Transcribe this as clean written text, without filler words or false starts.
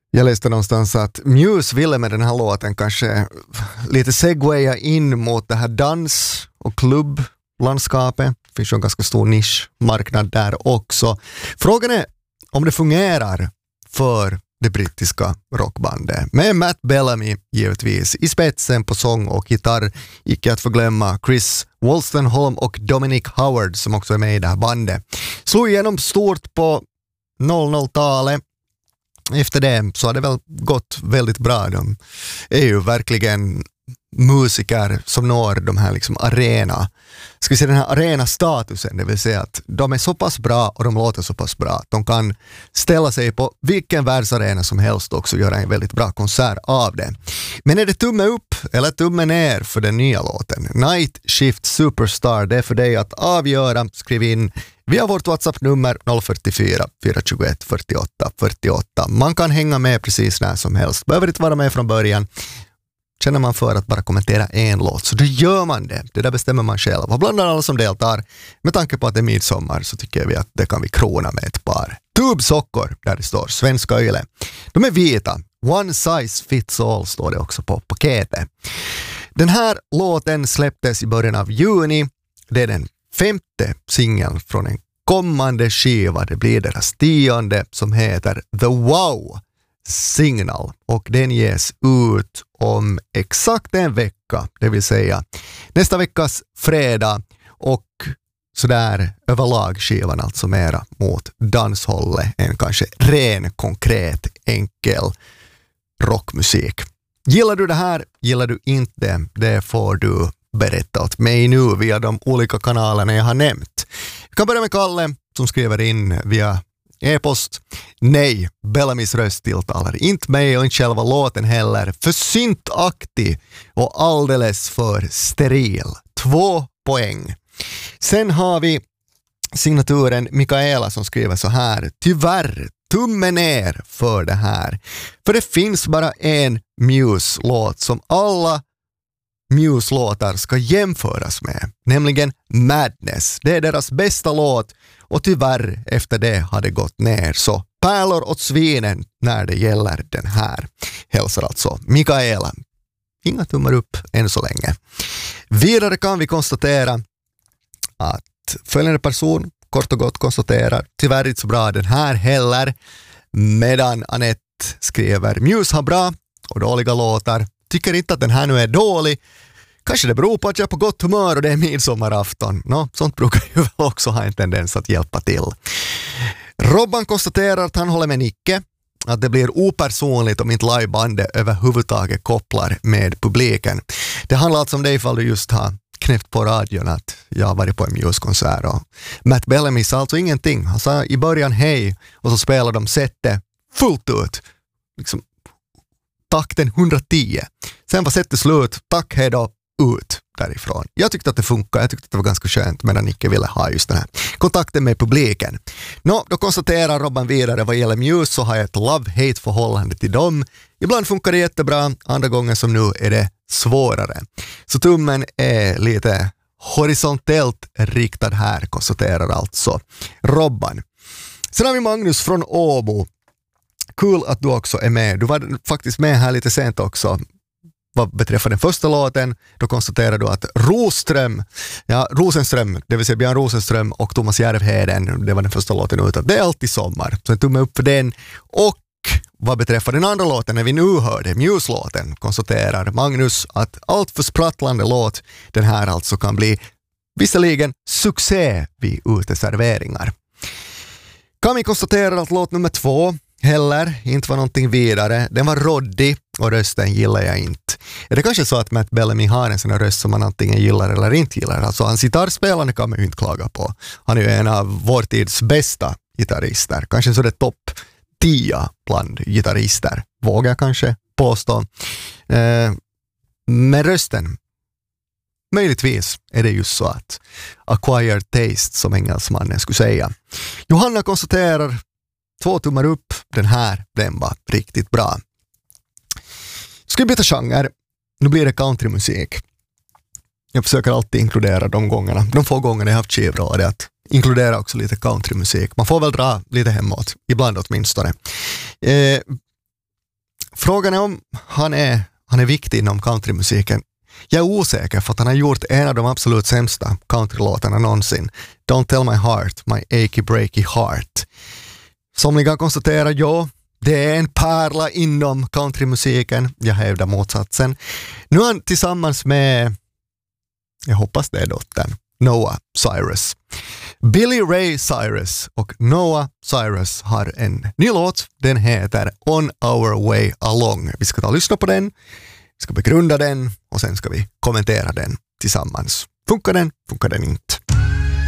Jag läste någonstans att Muse ville med den här låten kanske lite segwaya in mot det här dans- och klubblandskapet. Det finns ju en ganska stor nischmarknad där också. Frågan är om det fungerar för det brittiska rockbandet. Med Matt Bellamy givetvis i spetsen på sång och gitarr. Icke att förglömma Chris Wolstenholme och Dominic Howard som också är med i det här bandet. Slog igenom stort på 00-talet. Efter det så har det väl gått väldigt bra. De är ju verkligen musiker som når de här liksom den här arena-statusen, det vill säga att de är så pass bra och de låter så pass bra att de kan ställa sig på vilken världsarena som helst och också göra en väldigt bra konsert av det. Men är det tumme upp eller tumme ner för den nya låten? Night Shift Superstar, det är för dig att avgöra. Skriv in via vårt WhatsApp-nummer 044 421 48 48. Man kan hänga med precis när som helst. Behöver inte vara med från början. Känner man för att bara kommentera en låt så då gör man det. Det där bestämmer man själv. Och bland alla som deltar, med tanke på att det är midsommar så tycker vi att det kan vi krona med ett par tubsockor där det står Svenska Yle. De är vita. One size fits all står det också på paketet. Den här låten släpptes i början av juni. Det är den 5:e singeln från en kommande skiva. Det blir deras 10:e som heter The Wow Signal och den ges ut om exakt en vecka, det vill säga nästa veckas fredag och sådär överlag skivan alltså mera mot danshållet än kanske ren, konkret, enkel rockmusik. Gillar du det här? Gillar du inte? Det får du berätta åt mig nu via de olika kanalerna jag har nämnt. Jag kan börja med Kalle som skriver in via e-post. Nej, Bellamys röst tilltalar inte mig och inte själva låten heller. För syntaktig och alldeles för steril. 2 poäng. Sen har vi signaturen Mikaela som skriver så här. Tyvärr, tumme ner för det här. För det finns bara en Muse-låt som alla Muse-låtar ska jämföras med. Nämligen Madness. Det är deras bästa låt. Och tyvärr efter det har det gått ner. Så pärlor åt svinen när det gäller den här. Hälsar alltså Mikaela. Inga tummar upp än så länge. Vidare kan vi konstatera att följande person kort och gott konstaterar tyvärr inte så bra den här heller. Medan Anette skriver Muse har bra och dåliga låtar. Tycker inte att den här nu är dålig. Kanske det beror på att jag är på gott humör och det är midsommarafton. Sånt brukar ju också ha en tendens att hjälpa till. Robban konstaterar att han håller med Nicke. Att det blir opersonligt om inte livebandet överhuvudtaget kopplar med publiken. Det handlar alltså om det ifall du just har knäppt på radion att jag har varit på en Muse-konsert. Och Matt Bellamy sa alltså ingenting. Han sa i början hej och så spelar de sättet fullt ut. Liksom takten 110. Sen var sättet slut. Tack, hej då. Ut därifrån. Jag tyckte att det funkar. Jag tyckte att det var ganska skönt medan Nicke ville ha just den här kontakten med publiken. Då konstaterar Robban vidare vad gäller Muse så har jag ett love-hate förhållande till dem. Ibland funkar det jättebra. Andra gånger som nu är det svårare. Så tummen är lite horisontellt riktad här konstaterar alltså Robban. Sen har vi Magnus från Åbo. Kul att du också är med. Du var faktiskt med här lite sent också. Vad beträffar den första låten, då konstaterar du att Rosenström, det vill säga Björn Rosenström och Thomas Järvheden, det var den första låten ut, att det är alltid sommar. Så en tumme upp för den. Och vad beträffar den andra låten, när vi nu hörde Muse-låten, konstaterar Magnus att allt för sprattlande låt, den här alltså kan bli visserligen succé vid uteserveringar. Kan vi konstatera att låt nummer 2 heller inte var någonting vidare. Den var roddig och rösten gillar jag inte. Är det kanske så att Matt Bellamy har en sån här röst som man antingen gillar eller inte gillar? Alltså hans gitarrspelande kan man ju inte klaga på. Han är ju en av vår tids bästa gitarrister. Kanske så det topp 10 bland gitarrister. Vågar jag kanske påstå. Med rösten. Möjligtvis är det just så att acquired taste som engelsmannen skulle säga. Johanna konstaterar 2 tummar upp. Den här, den var riktigt bra. Ska vi byta genre? Nu blir det countrymusik. Jag försöker alltid inkludera de få gångerna jag har haft skivråd att inkludera också lite countrymusik. Man får väl dra lite hemåt, ibland åtminstone. Frågan är om han är viktig inom countrymusiken. Jag är osäker för att han har gjort en av de absolut sämsta countrylåtarna någonsin. Don't tell my heart, my achy breaky heart. Somliga konstaterar, ja, det är en pärla inom countrymusiken. Jag hävdar motsatsen. Nu är han tillsammans med, jag hoppas det är dottern, Noah Cyrus. Billy Ray Cyrus och Noah Cyrus har en ny låt. Den heter On Our Way Along. Vi ska ta och lyssna på den. Vi ska begrunda den och sen ska vi kommentera den tillsammans. Funkar den? Funkar den inte?